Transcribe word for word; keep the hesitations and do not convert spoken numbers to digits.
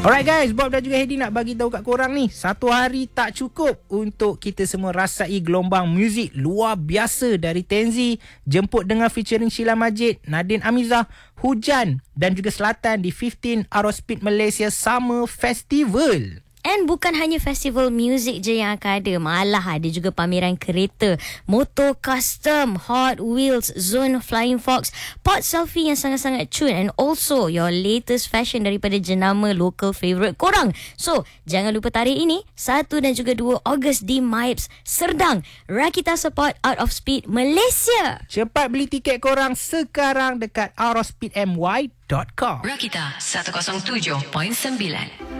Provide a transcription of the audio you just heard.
Alright guys, Bob dan juga Hedi nak bagi tahu kat korang ni, satu hari tak cukup untuk kita semua rasai gelombang muzik luar biasa dari Tenzi, Jemput Dengar featuring Sheila Majid, Nadine Amizah, Hujan dan juga Selatan di fifteen Aerospeed Malaysia Summer Festival. And bukan hanya festival muzik je yang akan ada, malah ada juga pameran kereta, motor custom, Hot Wheels, Zone Flying Fox, pot selfie yang sangat-sangat cun, and also your latest fashion daripada jenama local favourite korang. So, jangan lupa tarikh ini, satu dan juga dua Ogos di MIPS Serdang. Rakita Support Out of Speed Malaysia. Cepat beli tiket korang sekarang dekat aerospeed m y dot com. Rakita seratus tujuh perpuluhan sembilan.